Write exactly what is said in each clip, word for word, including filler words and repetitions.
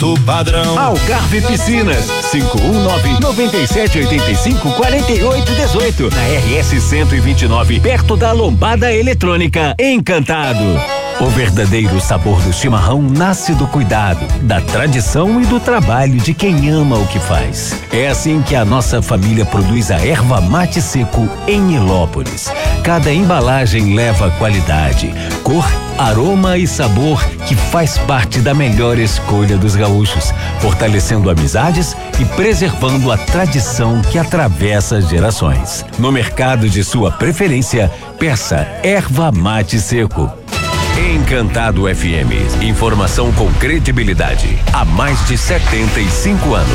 Do padrão. Algarve Piscinas, cinco um nove, nove sete oito cinco, quatro oito um oito, na R S cento e vinte e nove, perto da Lombada Eletrônica. Encantado. O verdadeiro sabor do chimarrão nasce do cuidado, da tradição e do trabalho de quem ama o que faz. É assim que a nossa família produz a erva mate seco em Nilópolis. Cada embalagem leva qualidade, cor, aroma e sabor que faz parte da melhor escolha dos gaúchos, fortalecendo amizades e preservando a tradição que atravessa gerações. No mercado de sua preferência, peça erva mate seco. Encantado F M. Informação com credibilidade. Há mais de setenta e cinco anos.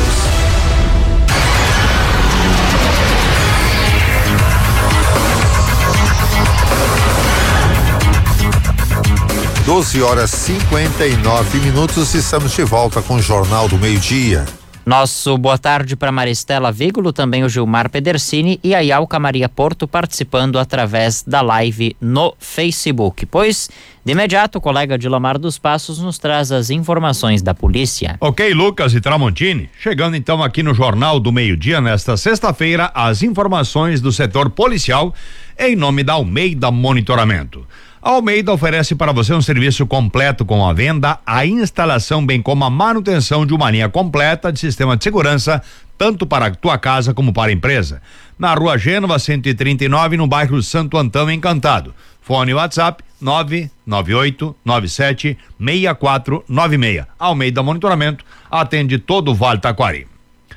doze horas e cinquenta e nove minutos, estamos de volta com o Jornal do Meio-Dia. Nosso boa tarde para Maristela Vígulo, também o Gilmar Pedersini e a Yalca Maria Porto participando através da live no Facebook. Pois, de imediato, o colega Dilamar dos Passos nos traz as informações da polícia. Ok, Lucas e Tramontini, chegando então aqui no Jornal do Meio-Dia, nesta sexta-feira, as informações do setor policial em nome da Almeida Monitoramento. A Almeida oferece para você um serviço completo com a venda, a instalação, bem como a manutenção de uma linha completa de sistema de segurança, tanto para a tua casa como para a empresa. Na Rua Gênova, cento e trinta e nove, no bairro Santo Antão, Encantado. Fone WhatsApp nove nove oito nove sete seis quatro nove seis. Almeida Monitoramento atende todo o Vale Taquari.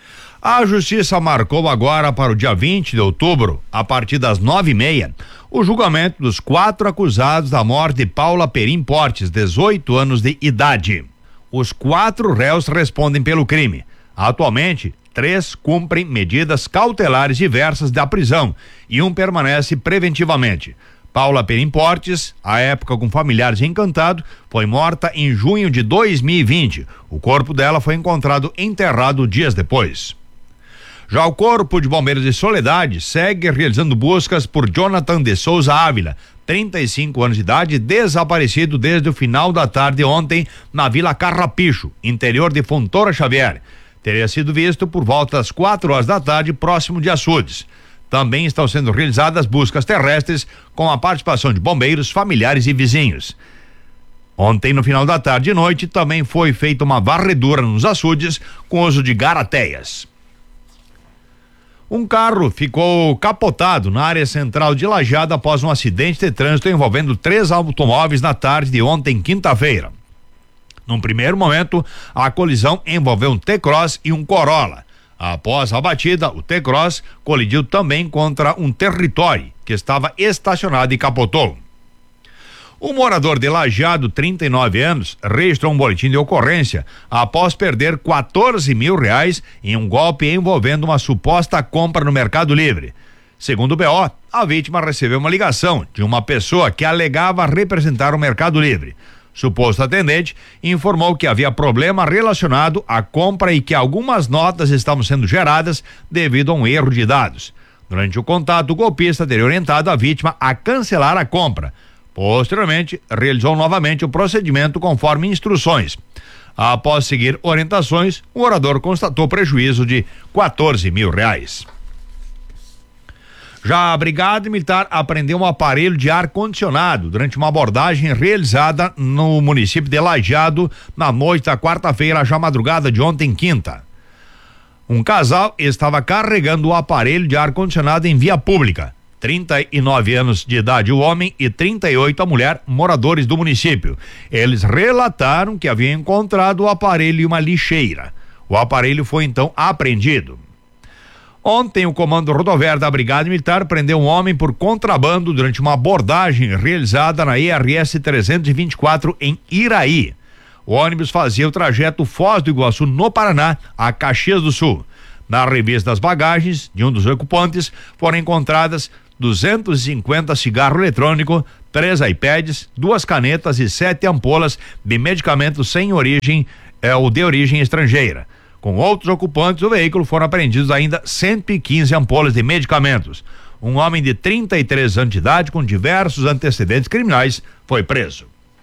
A Justiça marcou agora para o dia vinte de outubro, a partir das nove e meia, o julgamento dos quatro acusados da morte de Paula Perim Portes, dezoito anos de idade. Os quatro réus respondem pelo crime. Atualmente, três cumprem medidas cautelares diversas da prisão e um permanece preventivamente. Paula Perim Portes, à época com familiares em Encantado, foi morta em junho de dois mil e vinte. O corpo dela foi encontrado enterrado dias depois. Já o Corpo de Bombeiros de Soledade segue realizando buscas por Jonathan de Souza Ávila, trinta e cinco anos de idade, desaparecido desde o final da tarde ontem na Vila Carrapicho, interior de Fontoura Xavier. Teria sido visto por volta das quatro horas da tarde, próximo de Açudes. Também estão sendo realizadas buscas terrestres com a participação de bombeiros, familiares e vizinhos. Ontem, no final da tarde e noite, também foi feita uma varredura nos açudes com uso de garateias. Um carro ficou capotado na área central de Lajeado após um acidente de trânsito envolvendo três automóveis na tarde de ontem, quinta-feira. Num primeiro momento, a colisão envolveu um T-Cross e um Corolla. Após a batida, o T-Cross colidiu também contra um Território que estava estacionado e capotou. O morador de Lajeado, trinta e nove anos, registrou um boletim de ocorrência após perder quatorze mil reais em um golpe envolvendo uma suposta compra no Mercado Livre. Segundo o B O, a vítima recebeu uma ligação de uma pessoa que alegava representar o Mercado Livre. Suposto atendente informou que havia problema relacionado à compra e que algumas notas estavam sendo geradas devido a um erro de dados. Durante o contato, o golpista teria orientado a vítima a cancelar a compra. Posteriormente, realizou novamente o procedimento conforme instruções. Após seguir orientações, o orador constatou prejuízo de quatorze mil reais. Já a Brigada Militar apreendeu um aparelho de ar-condicionado durante uma abordagem realizada no município de Lajeado na noite da quarta-feira, já madrugada de ontem, quinta. Um casal estava carregando o aparelho de ar-condicionado em via pública. trinta e nove anos de idade o homem e trinta e oito a mulher, moradores do município. Eles relataram que haviam encontrado o aparelho em uma lixeira. O aparelho foi então apreendido. Ontem, o Comando Rodoviário da Brigada Militar prendeu um homem por contrabando durante uma abordagem realizada na E R S trezentos e vinte e quatro em Iraí. O ônibus fazia o trajeto Foz do Iguaçu, no Paraná, a Caxias do Sul. Na revista das bagagens de um dos ocupantes foram encontradas duzentos e cinquenta cigarro eletrônico, três iPads, duas canetas e sete ampolas de medicamentos sem origem é, ou de origem estrangeira. Com outros ocupantes do veículo foram apreendidos ainda cento e quinze ampolas de medicamentos. Um homem de trinta e três anos de idade com diversos antecedentes criminais foi preso.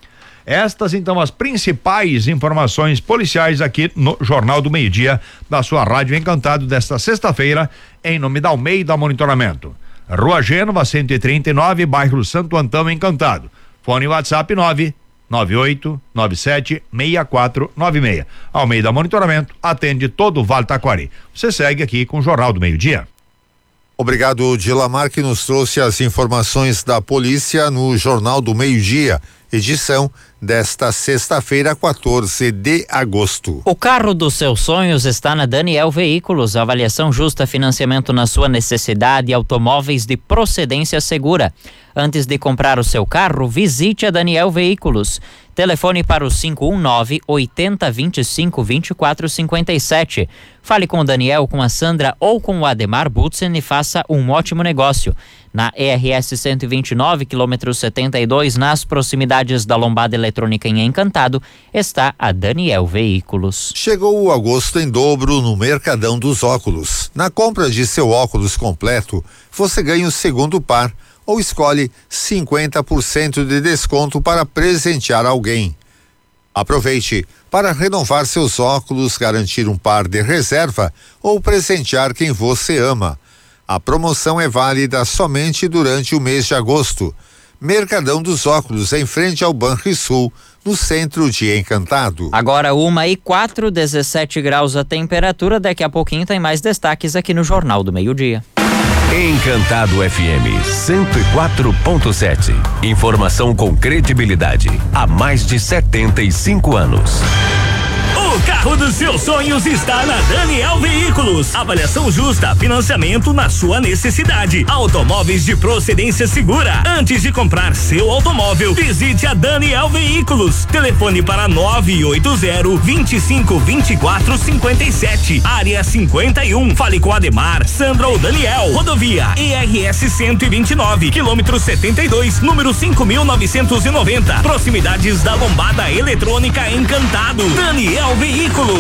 Estas então as principais informações policiais aqui no Jornal do Meio-Dia da sua Rádio Encantado desta sexta-feira, em nome da Almeida Monitoramento. Rua Gênova, cento e trinta e nove, bairro Santo Antão, Encantado. Fone WhatsApp nove nove oito nove sete seis quatro nove seis. Almeida Monitoramento atende todo o Vale Taquari. Você segue aqui com o Jornal do Meio-Dia. Obrigado, Dilamar, que nos trouxe as informações da polícia no Jornal do Meio-Dia, edição desta sexta-feira, quatorze de agosto. O carro dos seus sonhos está na Daniel Veículos. Avaliação justa, financiamento na sua necessidade, automóveis de procedência segura. Antes de comprar o seu carro, visite a Daniel Veículos. Telefone para o cinco um nove, oitenta, vinte e cinco, vinte e quatro cinquenta e sete. Fale com o Daniel, com a Sandra ou com o Ademar Butzen e faça um ótimo negócio. Na E R S cento e vinte e nove, quilômetro setenta e dois, nas proximidades da Lombada Eletrônica em Encantado, está a Daniel Veículos. Chegou o agosto em dobro no Mercadão dos Óculos. Na compra de seu óculos completo, você ganha o segundo par ou escolhe cinquenta por cento de desconto para presentear alguém. Aproveite para renovar seus óculos, garantir um par de reserva ou presentear quem você ama. A promoção é válida somente durante o mês de agosto. Mercadão dos Óculos, em frente ao Banrisul, no centro de Encantado. Agora uma e quatro, dezessete graus a temperatura. Daqui a pouquinho tem mais destaques aqui no Jornal do Meio-Dia. Encantado F M cento e quatro ponto sete. Informação com credibilidade há mais de setenta e cinco anos. O carro dos seus sonhos está na Daniel Veículos. Avaliação justa, financiamento na sua necessidade. Automóveis de procedência segura. Antes de comprar seu automóvel, visite a Daniel Veículos. Telefone para nove oito zero, vinte e cinco, vinte e quatro cinquenta e sete. Área cinquenta e um. Fale com Ademar, Sandra ou Daniel. Rodovia E R S cento e vinte e nove, quilômetro setenta e dois, número cinco mil novecentos e noventa. Proximidades da Lombada Eletrônica Encantado. Daniel Veículos.